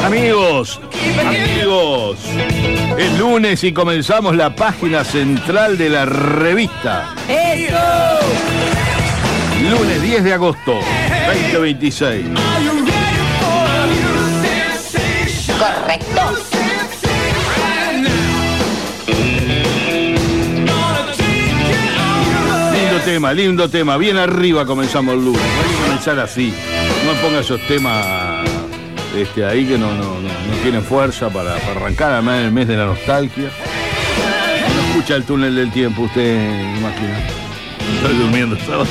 Amigos, es lunes y comenzamos la página central de la revista. ¡Eso! Lunes 10 de agosto, 2026. Correcto. Lindo tema. Bien arriba comenzamos el lunes. No hay que comenzar así. No me ponga esos temas ahí que no tienen fuerza para arrancar, además en el mes de la nostalgia. No escucha el túnel del tiempo, usted imagina. Estoy durmiendo, ¿sabes?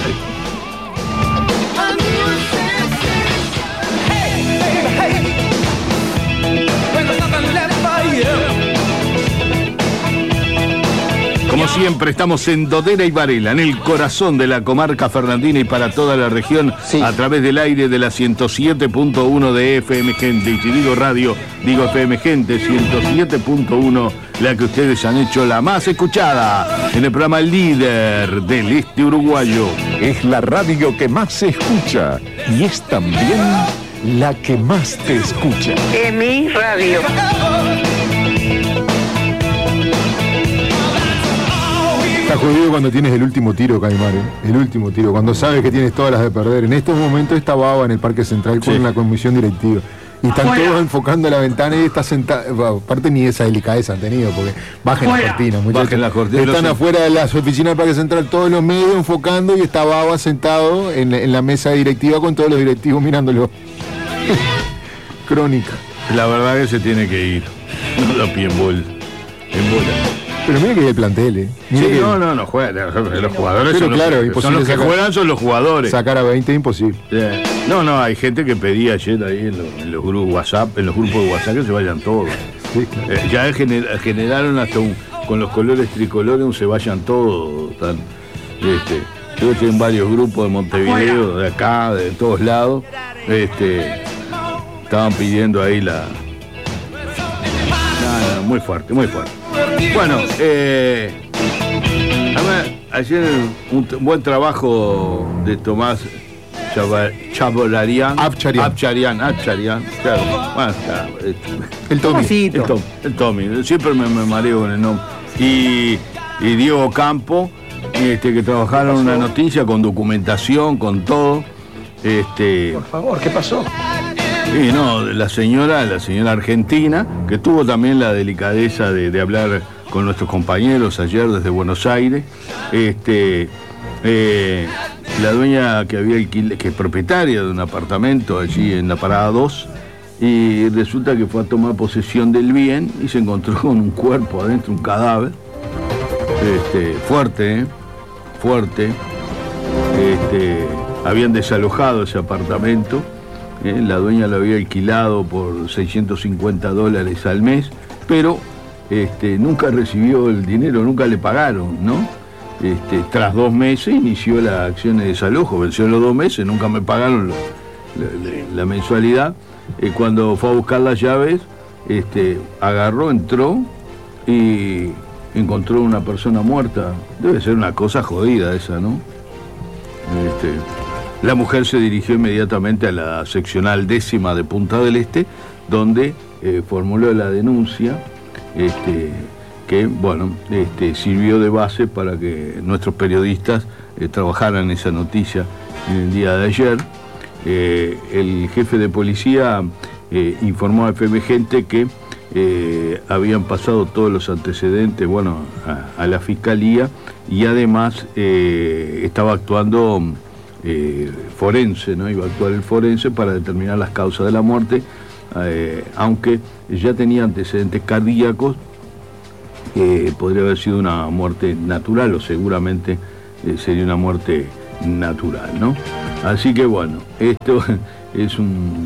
Como siempre, estamos en Dodera y Varela, en el corazón de la comarca fernandina y para toda la región, sí, a través del aire de la 107.1 de FM Gente. Y si digo radio, digo FM Gente, 107.1, la que ustedes han hecho la más escuchada en el programa líder del este uruguayo. Es la radio que más se escucha y es también la que más te escucha. Es mi radio. Está jodido cuando tienes el último tiro, Caimar, el último tiro, cuando sabes que tienes todas las de perder. En estos momentos está Baba en el Parque Central con la comisión directiva. Y están todos enfocando la ventana y está sentado. Aparte ni esa delicadeza han tenido, porque bajen las cortinas, muchachos. Bajen las cortinas. Están afuera de las oficinas del Parque Central todos los medios enfocando y está Baba sentado en la mesa directiva con todos los directivos mirándolo. Crónica. La verdad que se tiene que ir. No lo pie en bola. Pero mira que hay el plantel, Sí, no juegan. Los jugadores pero son, claro, son los que juegan, son los jugadores. Sacar a 20 es imposible. No, hay gente que pedía ayer ahí en los grupos WhatsApp, en los grupos de WhatsApp, que se vayan todos. Sí, claro. Ya generaron hasta con los colores tricolores un se vayan todos. Creo que tienen varios grupos de Montevideo, de acá, de todos lados. Estaban pidiendo ahí muy fuerte. Bueno, ayer un buen trabajo de Tomás Chaborian. Abcharian, claro. Bueno, el Tommy. Siempre me mareo con el nombre. Y Diego Campo, que trabajaron una noticia con documentación, con todo. Por favor, ¿qué pasó? Sí, la señora argentina, que tuvo también la delicadeza de hablar con nuestros compañeros ayer desde Buenos Aires. La dueña que es propietaria de un apartamento allí en la Parada 2, y resulta que fue a tomar posesión del bien y se encontró con un cuerpo adentro, un cadáver. Fuerte. Habían desalojado ese apartamento. La dueña lo había alquilado por $650 al mes, pero nunca recibió el dinero, nunca le pagaron, ¿no? Tras 2 meses inició la acción de desalojo, venció los 2 meses, nunca me pagaron la mensualidad. Cuando fue a buscar las llaves, entró y encontró una persona muerta. Debe ser una cosa jodida esa, ¿no? La mujer se dirigió inmediatamente a la seccional 10ª de Punta del Este, donde formuló la denuncia, que sirvió de base para que nuestros periodistas trabajaran esa noticia en el día de ayer. El jefe de policía informó a FM Gente que habían pasado todos los antecedentes a la fiscalía, y además estaba actuando forense, ¿no? Iba a actuar el forense para determinar las causas de la muerte, aunque ya tenía antecedentes cardíacos. Podría haber sido una muerte natural, o seguramente sería una muerte natural, ¿no? Así que esto es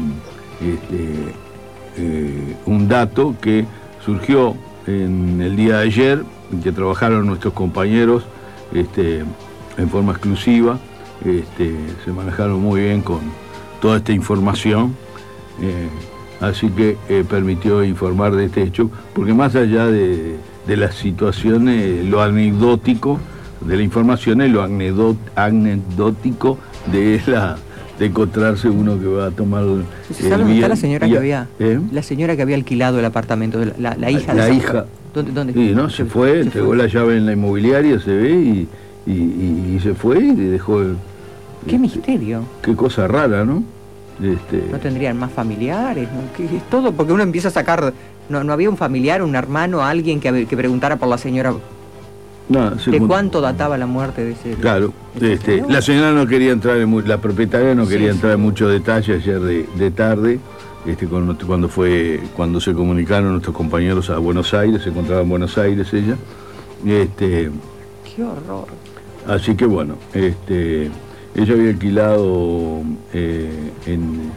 un dato que surgió en el día de ayer, en que trabajaron nuestros compañeros en forma exclusiva. Se manejaron muy bien con toda esta información, así que permitió informar de este hecho, porque más allá de las situaciones, lo anecdótico de la información es lo anecdótico de encontrarse uno que va a tomar ¿Sabe dónde está la señora que había? La señora que había alquilado el apartamento, la hija de la hija. ¿Dónde? Sí, no, se fue, entregó la llave en la inmobiliaria, se ve, y se fue y dejó el... Qué misterio. Qué cosa rara, ¿no? ¿No tendrían más familiares? ¿No? ¿Qué es todo? Porque uno empieza a sacar... ¿No había un familiar, un hermano, alguien que preguntara por la señora? No, ¿De cuánto databa la muerte de ese? Claro, la señora no quería entrar la propietaria no quería entrar en mucho detalle ayer de tarde, cuando se comunicaron nuestros compañeros a Buenos Aires, se encontraba en Buenos Aires ella. Qué horror. Así que bueno, ella había alquilado en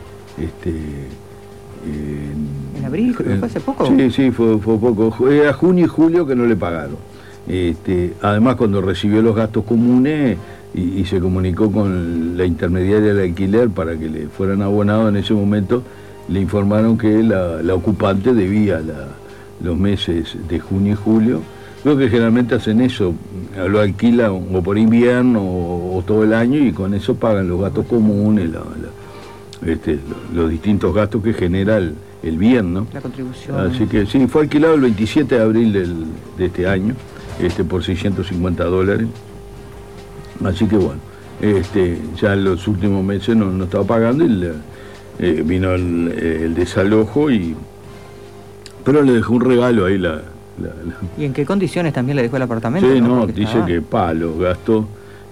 abril, creo que fue hace poco. Sí, fue poco. Era junio y julio que no le pagaron. Además, cuando recibió los gastos comunes y se comunicó con la intermediaria del alquiler para que le fueran abonados, en ese momento le informaron que la ocupante debía los meses de junio y julio. Creo que generalmente hacen eso, lo alquilan o por invierno o todo el año, y con eso pagan los gastos comunes, los distintos gastos que genera el bien, ¿no? La contribución. Así que sí, fue alquilado el 27 de abril de este año, por $650. Así que bueno, ya en los últimos meses no estaba pagando, y vino el desalojo, pero le dejó un regalo ahí ¿Y en qué condiciones también le dejó el apartamento? Sí, no, dice que los gastos,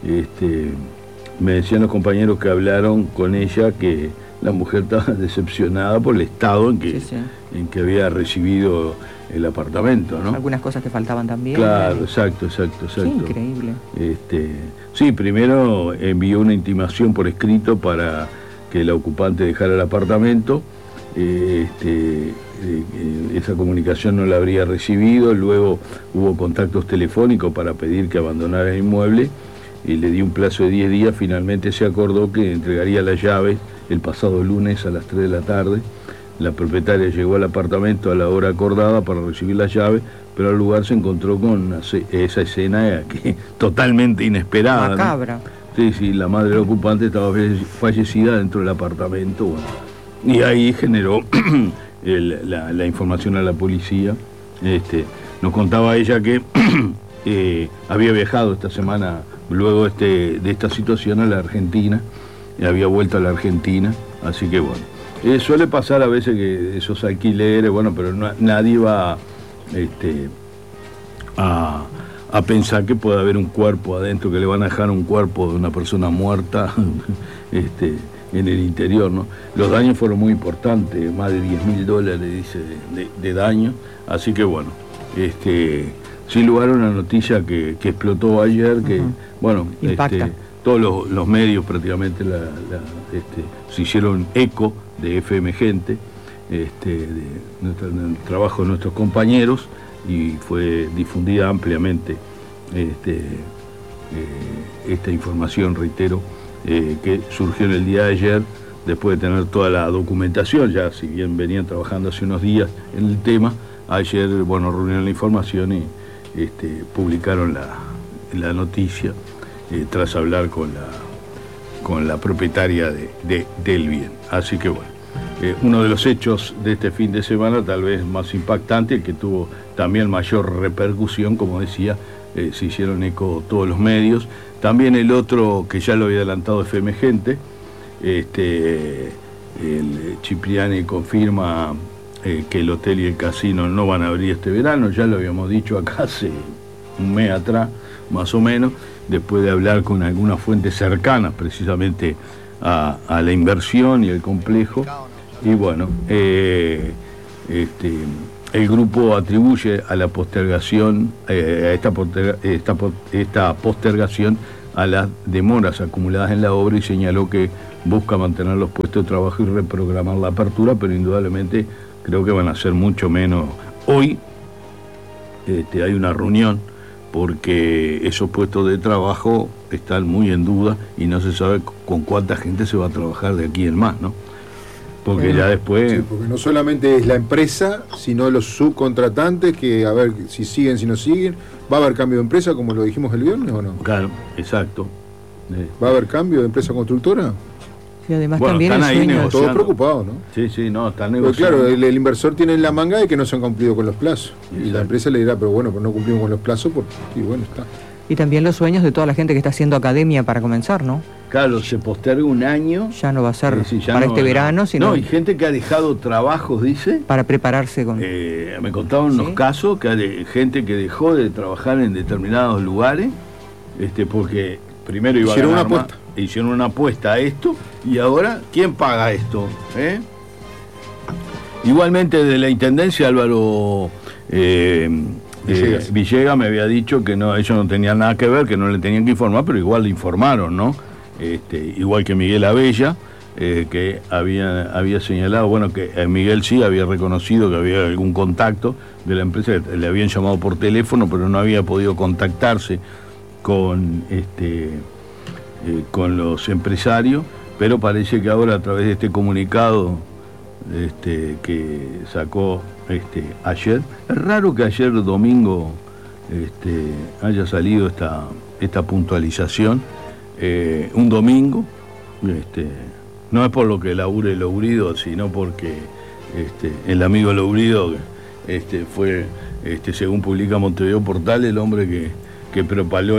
me decían los compañeros que hablaron con ella que la mujer estaba decepcionada por el estado en que había recibido el apartamento, ¿no? Algunas cosas que faltaban también. Claro, exacto. Qué increíble. Sí, primero envió una intimación por escrito para que la ocupante dejara el apartamento. Esa comunicación no la habría recibido, luego hubo contactos telefónicos para pedir que abandonara el inmueble, y le dio un plazo de 10 días, finalmente se acordó que entregaría las llaves el pasado lunes a las 3 de la tarde. La propietaria llegó al apartamento a la hora acordada para recibir las llaves, pero al lugar se encontró con esa escena totalmente inesperada, macabra. ¿no? Sí, la madre del ocupante estaba fallecida dentro del apartamento, bueno, y ahí generó la información a la policía. Nos contaba ella que había viajado esta semana, luego de esta situación, a la Argentina, había vuelto a la Argentina, así que bueno. Suele pasar a veces que esos alquileres, bueno, pero nadie va a pensar que puede haber un cuerpo adentro, que le van a dejar un cuerpo de una persona muerta en el interior, ¿no? Los daños fueron muy importantes, más de $10.000, dice, de daño, así que bueno, sin lugar a una noticia que explotó ayer, que, bueno, todos los medios prácticamente se hicieron eco de FM Gente, del trabajo de nuestros compañeros, y fue difundida ampliamente esta información, reitero, que surgió en el día de ayer, después de tener toda la documentación, ya si bien venían trabajando hace unos días en el tema. Ayer, bueno, reunieron la información y publicaron la noticia, tras hablar con la propietaria del bien. Así que bueno, uno de los hechos de este fin de semana, tal vez más impactante, que tuvo también mayor repercusión, como decía, se hicieron eco todos los medios. También el otro, que ya lo había adelantado FM Gente, el Cipriani confirma que el hotel y el casino no van a abrir este verano. Ya lo habíamos dicho acá hace un mes atrás, más o menos, después de hablar con algunas fuentes cercanas precisamente a la inversión y el complejo. Y bueno, el grupo atribuye a la postergación, esta postergación, a las demoras acumuladas en la obra, y señaló que busca mantener los puestos de trabajo y reprogramar la apertura, pero indudablemente creo que van a ser mucho menos. Hoy hay una reunión porque esos puestos de trabajo están muy en duda y no se sabe con cuánta gente se va a trabajar de aquí en más, ¿no? Porque ya después... Sí, porque no solamente es la empresa, sino los subcontratantes, que a ver si siguen, si no siguen. ¿Va a haber cambio de empresa, como lo dijimos el viernes, o no? Claro, exacto. ¿Va a haber cambio de empresa constructora? Y además Bueno, también el están ahí sueño... negociando. Todos preocupados, ¿no? Sí, sí, no, están Pero negociando. claro, el inversor tiene en la manga de que no se han cumplido con los plazos. Y Exacto. la empresa le dirá, pero bueno, pues no cumplimos con los plazos, y bueno, está. Y también los sueños de toda la gente que está haciendo academia para comenzar, ¿no? Claro, se posterga un año. Ya no va a ser Sí, ya para no, este verano, sino No, y gente que ha dejado trabajos, dice. para prepararse con... Me contaban unos ¿Sí? casos que hay gente que dejó de trabajar en determinados lugares, porque primero iba Hicieron a ganar una más, hicieron una apuesta a esto, y ahora, ¿quién paga esto? Igualmente de la Intendencia, Álvaro Villegas me había dicho que no, ellos no tenían nada que ver, que no le tenían que informar, pero igual le informaron, ¿no? Igual que Miguel Abella, que había señalado, bueno, que Miguel sí había reconocido que había algún contacto de la empresa, que le habían llamado por teléfono, pero no había podido contactarse con los empresarios, pero parece que ahora a través de este comunicado que sacó ayer, es raro que ayer domingo haya salido esta puntualización, un domingo, no es por lo que labure Lourido, sino porque el amigo Lourido fue, según publica Montevideo Portal, el hombre que propaló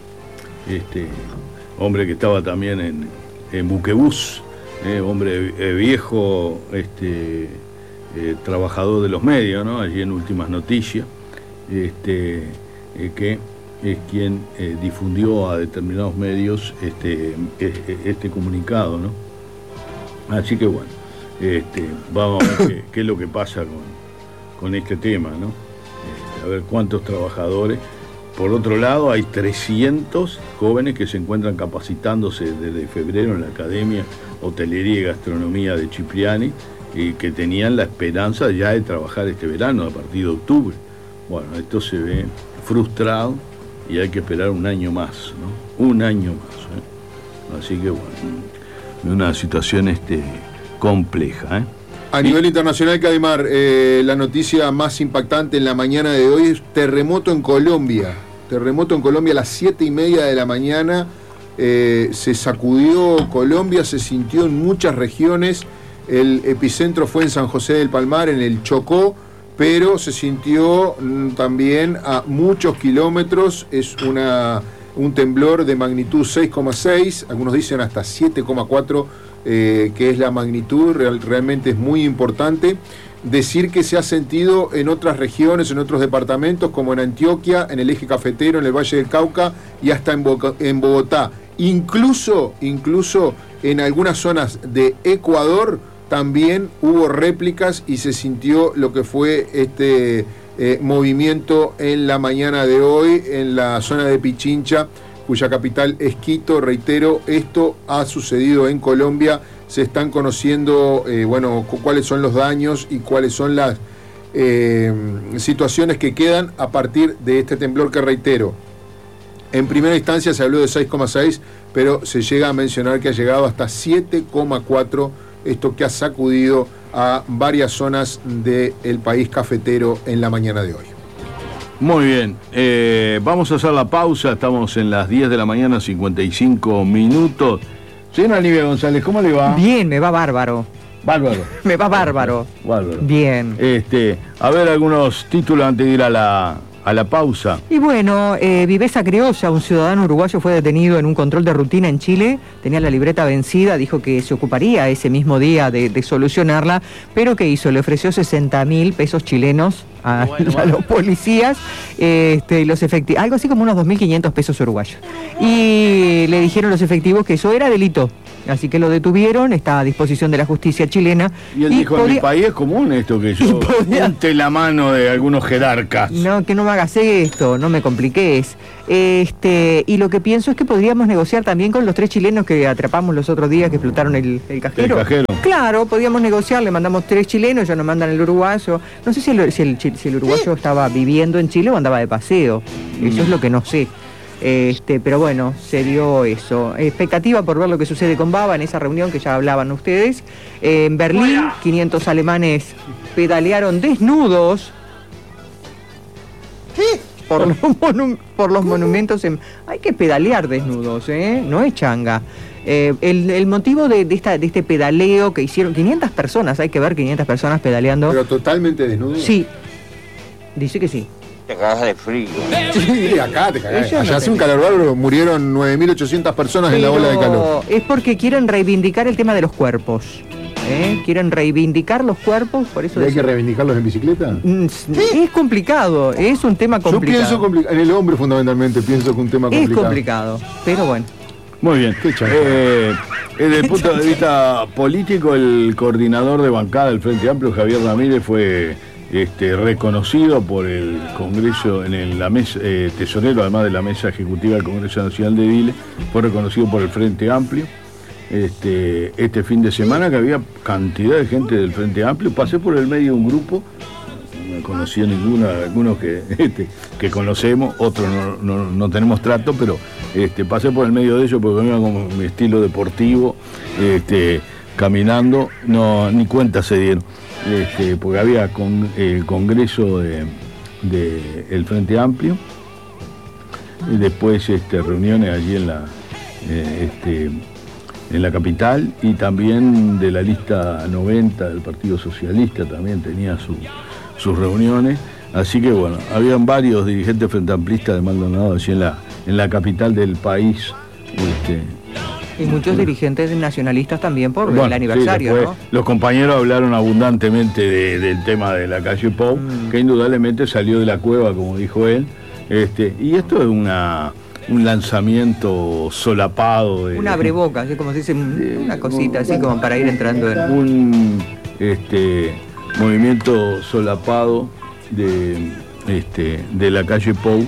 hombre que estaba también en Buquebús, hombre viejo, trabajador de los medios, ¿no? Allí en Últimas Noticias, que es quien difundió a determinados medios este comunicado, ¿no? Así que bueno, vamos a ver qué es lo que pasa con este tema, ¿no? A ver cuántos trabajadores. Por otro lado, hay 300 jóvenes que se encuentran capacitándose desde febrero en la Academia Hotelería y Gastronomía de Cipriani y que tenían la esperanza ya de trabajar este verano a partir de octubre. Bueno, esto se ve frustrado y hay que esperar un año más, ¿no? Un año más, Así que bueno, una situación compleja, A nivel internacional, Cadimar, la noticia más impactante en la mañana de hoy es terremoto en Colombia. Terremoto en Colombia a las 7:30 de la mañana. Se sacudió Colombia, se sintió en muchas regiones. El epicentro fue en San José del Palmar, en el Chocó, pero se sintió también a muchos kilómetros. Es un temblor de magnitud 6,6, algunos dicen hasta 7,4, que es la magnitud, realmente es muy importante. Decir que se ha sentido en otras regiones, en otros departamentos, como en Antioquia, en el eje cafetero, en el Valle del Cauca y hasta en Bogotá. Incluso en algunas zonas de Ecuador también hubo réplicas y se sintió lo que fue movimiento en la mañana de hoy en la zona de Pichincha, cuya capital es Quito. Reitero, esto ha sucedido en Colombia. Se están conociendo cuáles son los daños y cuáles son las situaciones que quedan a partir de este temblor que, reitero, en primera instancia se habló de 6,6, pero se llega a mencionar que ha llegado hasta 7,4, esto que ha sacudido a varias zonas del país cafetero en la mañana de hoy. Muy bien, vamos a hacer la pausa, estamos en las 10 de la mañana, 55 minutos. Señora Olivia González, ¿cómo le va? Bien, me va bárbaro. Bárbaro. Me va bárbaro. Bárbaro. Bien. A ver algunos títulos antes de ir a la pausa. Y bueno, Viveza Criolla, un ciudadano uruguayo, fue detenido en un control de rutina en Chile. Tenía la libreta vencida, dijo que se ocuparía ese mismo día de solucionarla, pero ¿qué hizo? Le ofreció 60.000 pesos chilenos a los policías, los efectivos, algo así como unos 2.500 pesos uruguayos. Y le dijeron los efectivos que eso era delito. Así que lo detuvieron, está a disposición de la justicia chilena. Y él dijo, en mi país es común esto, que yo junte la mano de algunos jerarcas. No, que no me hagas esto, no me compliques. Y lo que pienso es que podríamos negociar también con los 3 chilenos que atrapamos los otros días que explotaron el cajero. ¿El cajero? Claro, podíamos negociar, le mandamos 3 chilenos, ellos nos mandan el uruguayo. No sé si el uruguayo estaba viviendo en Chile o andaba de paseo. Eso es lo que no sé. Pero bueno, se dio eso. Expectativa por ver lo que sucede con Baba en esa reunión que ya hablaban ustedes. En Berlín, 500 alemanes pedalearon desnudos por los monumentos. Hay que pedalear desnudos, no es changa. El motivo de este pedaleo que hicieron 500 personas, hay que ver 500 personas pedaleando. Pero totalmente desnudos. Sí, dice que sí. Te cagas de frío. Sí, acá te cagás. Ellos Allá no hace un tenían. calor bárbaro, murieron 9.800 personas en la ola de calor. Es porque quieren reivindicar el tema de los cuerpos. Quieren reivindicar los cuerpos, por eso... ¿Y hay que reivindicarlos en bicicleta? Es complicado, es un tema complicado. Yo pienso complicado, en el hombre fundamentalmente pienso que un tema complicado. Es complicado, pero bueno. Muy bien. Qué chanca. Desde el punto de vista político, el coordinador de bancada del Frente Amplio, Javier Ramírez, fue reconocido por el Congreso, la mesa, tesorero además de la mesa ejecutiva del Congreso Nacional de Ediles, fue reconocido por el Frente Amplio. Este fin de semana, que había cantidad de gente del Frente Amplio, pasé por el medio de un grupo, no conocía ninguno, algunos que conocemos, otros no tenemos trato, pero pasé por el medio de ellos porque venía como mi estilo deportivo, caminando, ni cuenta se dieron, porque había el Congreso del Frente Amplio, y después reuniones allí en la capital, y también de la lista 90 del Partido Socialista también tenía sus reuniones, así que bueno, habían varios dirigentes frenteamplistas de Maldonado allí en la capital del país. Y muchos dirigentes nacionalistas también por Bueno, el aniversario, sí, después, ¿no? Los compañeros hablaron abundantemente del tema de la calle Pou, que indudablemente salió de la cueva, como dijo él, y esto es un lanzamiento solapado. Un abreboca, así como se dice, una cosita así como para ir entrando en... Un movimiento solapado de la calle Pou,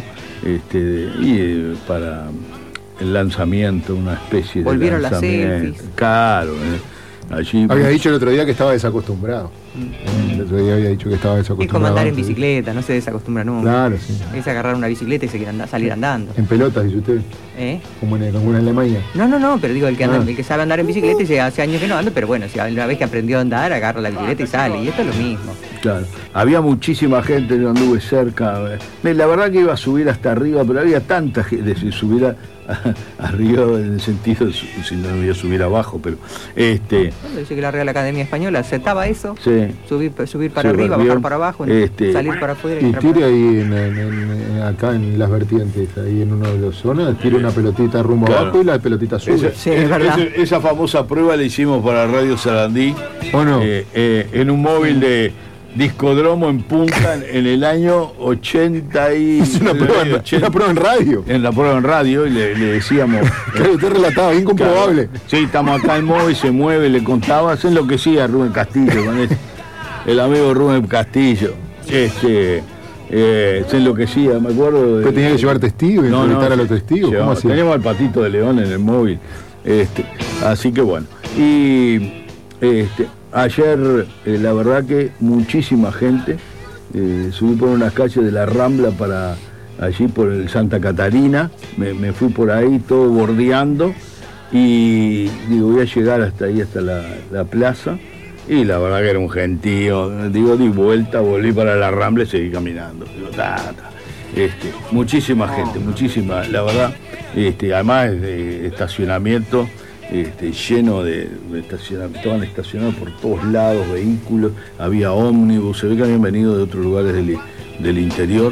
para el lanzamiento, una especie Volvieron de las lanzamiento. selfies. Claro, allí... Había dicho el otro día que estaba desacostumbrado. El otro día había dicho que estaba Es desacostumbrado. como andar en bicicleta, no se desacostumbra nunca. Claro, sí. Es agarrar una bicicleta y se quiere salir andando. En pelotas, dice usted, como en Alemania. No, pero digo, el que Ah. sabe andar en bicicleta y hace años que no anda, pero bueno, si una vez que aprendió a andar, agarra la bicicleta y sale, y esto es lo mismo. Claro, había muchísima gente, yo anduve cerca. La verdad que iba a subir hasta arriba, pero había tanta gente, si subiera arriba en el sentido, si no voy a subir abajo, pero Dice que la Real Academia Española aceptaba eso, sí. subir para Sí, arriba, bien. bajar para abajo, salir para afuera. Y entrar para tire ahí acá en las vertientes, ahí en una de las zonas, tire una pelotita rumbo Claro. abajo y la pelotita sube. Sí, es verdad. Esa famosa prueba la hicimos para Radio Sarandí, ¿O no? en un móvil de Discodromo en Punta en el año 80 y... Es una prueba en radio. En la prueba en radio, y le decíamos... Claro, usted relataba, incomprobable. Claro. Sí, estamos acá, el móvil se mueve, le contaba, se enloquecía Rubén Castillo con el amigo Rubén Castillo. Se enloquecía, me acuerdo. Usted tenía que llevar testigos y entrevistar a los testigos. ¿Cómo hacía? Teníamos al Patito de León en el móvil. Así que bueno. Y ayer, la verdad que muchísima gente. Subí por unas calles de la Rambla para allí por el Santa Catarina. Me fui por ahí todo bordeando. Y digo, voy a llegar hasta ahí, hasta la plaza. Y la verdad que era un gentío. Digo, di vuelta, volví para la Rambla y seguí caminando. Digo, muchísima gente, muchísima, la verdad. Además de estacionamiento, lleno de estacionamiento, estaban estacionados por todos lados, vehículos, había ómnibus, se ve que habían venido de otros lugares del interior.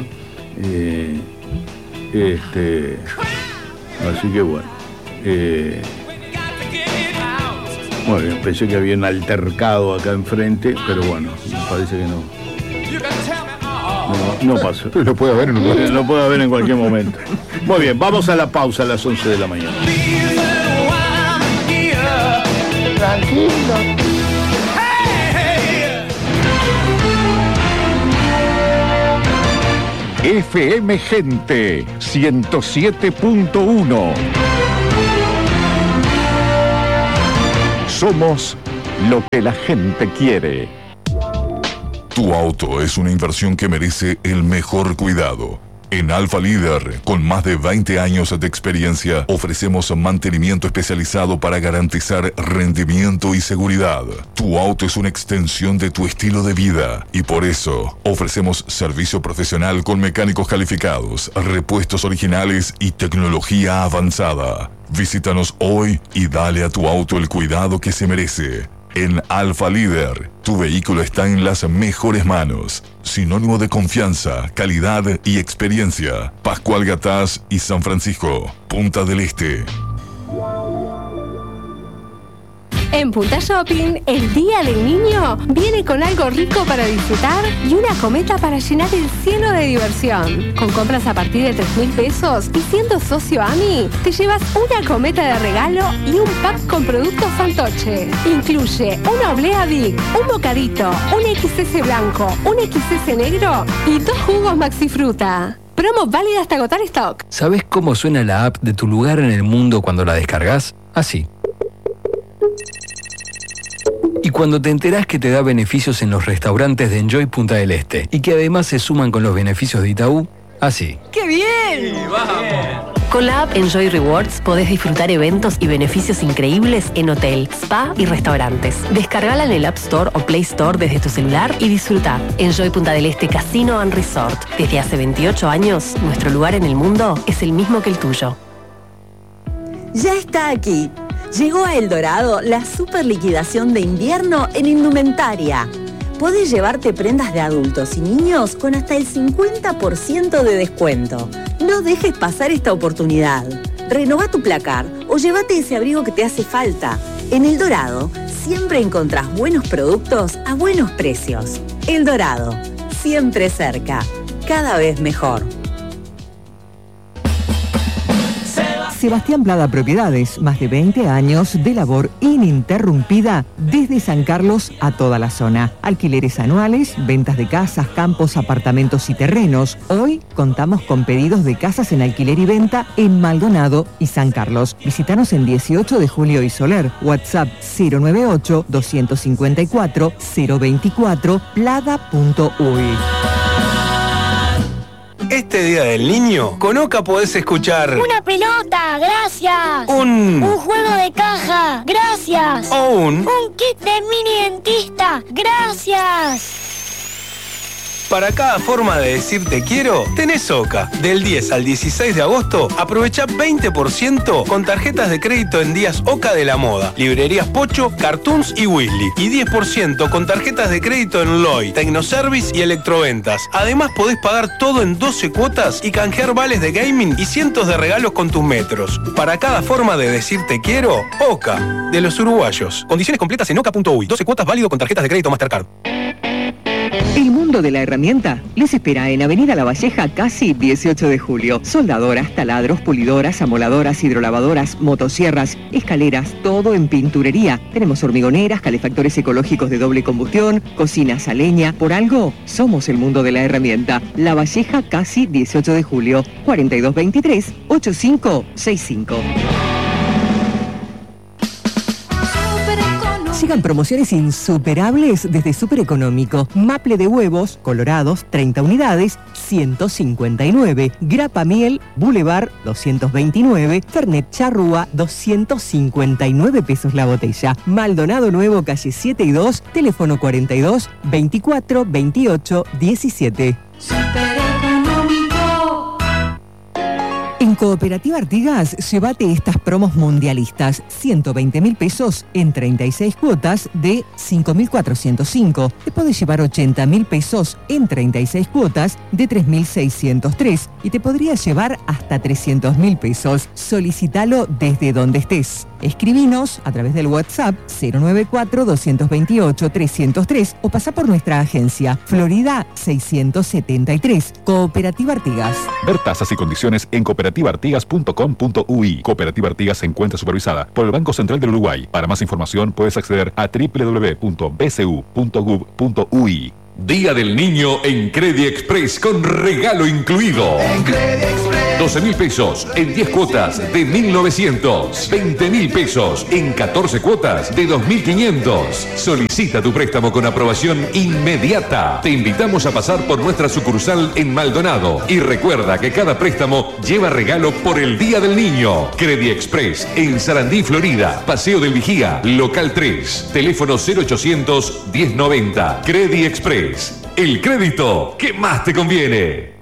Así que bueno. Muy bien, pensé que había un altercado acá enfrente, pero bueno, parece que no. No pasa. Pero lo puede haber en un rato. Lo puedo ver en cualquier momento. Muy bien, vamos a la pausa a las 11 de la mañana. FM Gente 107.1. Somos lo que la gente quiere. Tu auto es una inversión que merece el mejor cuidado. En Alfa Líder, con más de 20 años de experiencia, ofrecemos mantenimiento especializado para garantizar rendimiento y seguridad. Tu auto es una extensión de tu estilo de vida y por eso ofrecemos servicio profesional con mecánicos calificados, repuestos originales y tecnología avanzada. Visítanos hoy y dale a tu auto el cuidado que se merece. En Alfa Líder, tu vehículo está en las mejores manos. Sinónimo de confianza, calidad y experiencia. Pascual Gatás y San Francisco, Punta del Este. En Punta Shopping, el Día del Niño viene con algo rico para disfrutar y una cometa para llenar el cielo de diversión. Con compras a partir de 3.000 pesos y siendo socio AMI, te llevas una cometa de regalo y un pack con productos Fantoche. Incluye una oblea Big, un bocadito, un XS blanco, un XS negro y 2 jugos Maxi Fruta. Promo válida hasta agotar stock. ¿Sabes cómo suena la app de tu lugar en el mundo cuando la descargas? Así. Y cuando te enterás que te da beneficios en los restaurantes de Enjoy Punta del Este y que además se suman con los beneficios de Itaú, así. ¡Qué bien! Con la app Enjoy Rewards podés disfrutar eventos y beneficios increíbles en hotel, spa y restaurantes. Descargala en el App Store o Play Store desde tu celular y disfruta. Enjoy Punta del Este Casino and Resort. Desde hace 28 años, nuestro lugar en el mundo es el mismo que el tuyo. Ya está aquí. Llegó a El Dorado la super liquidación de invierno en indumentaria. Podés llevarte prendas de adultos y niños con hasta el 50% de descuento. No dejes pasar esta oportunidad. Renová tu placar o llévate ese abrigo que te hace falta. En El Dorado siempre encontrás buenos productos a buenos precios. El Dorado, siempre cerca, cada vez mejor. Sebastián Plada Propiedades, más de 20 años de labor ininterrumpida desde San Carlos a toda la zona. Alquileres anuales, ventas de casas, campos, apartamentos y terrenos. Hoy contamos con pedidos de casas en alquiler y venta en Maldonado y San Carlos. Visítanos en 18 de Julio y Soler. WhatsApp 098-254-024 plada.uy. Este Día del Niño, con Oca podés escuchar... ¡Una pelota! ¡Gracias! Un juego de caja. ¡Gracias! O un kit de mini dentista. ¡Gracias! Para cada forma de decir te quiero, tenés Oca. Del 10 al 16 de agosto, aprovecha 20% con tarjetas de crédito en días Oca de la Moda, librerías Pocho, Cartoons y Weasley. Y 10% con tarjetas de crédito en Loy, Tecnoservice y Electroventas. Además podés pagar todo en 12 cuotas y canjear vales de gaming y cientos de regalos con tus metros. Para cada forma de decir te quiero, Oca, de los uruguayos. Condiciones completas en oca.uy. 12 cuotas válido con tarjetas de crédito Mastercard. El mundo de la herramienta les espera en Avenida La Valleja, casi 18 de julio. Soldadoras, taladros, pulidoras, amoladoras, hidrolavadoras, motosierras, escaleras, todo en pinturería. Tenemos hormigoneras, calefactores ecológicos de doble combustión, cocinas a leña. Por algo, somos el mundo de la herramienta. La Valleja, casi 18 de julio. 4223-8565. Llegan promociones insuperables desde Super Económico. Maple de huevos, colorados, 30 unidades, 159. Grapa miel, Boulevard, 229. Fernet Charrúa, 259 pesos la botella. Maldonado Nuevo, calle 7 y 2, teléfono 42 24 28 17. En Cooperativa Artigas, llévate estas promos mundialistas. 120.000 pesos en 36 cuotas de 5.405. Te podés llevar 80.000 pesos en 36 cuotas de 3.603. Y te podrías llevar hasta 300.000 pesos. Solicítalo desde donde estés. Escribinos a través del WhatsApp 094-228-303 o pasá por nuestra agencia Florida 673. Cooperativa Artigas. Ver tasas y condiciones en cooperativaartigas.com.uy. Cooperativa Artigas se encuentra supervisada por el Banco Central del Uruguay. Para más información puedes acceder a www.bcu.gov.uy. Día del Niño en Credit Express con regalo incluido. En Credit Express. 12.000 pesos en 10 cuotas de 1.900. 20.000 pesos en 14 cuotas de 2.500. Solicita tu préstamo con aprobación inmediata. Te invitamos a pasar por nuestra sucursal en Maldonado. Y recuerda que cada préstamo lleva regalo por el Día del Niño. Credit Express en Sarandí, Florida. Paseo del Vigía, local 3. Teléfono 0800 1090. Credit Express. El crédito que más te conviene.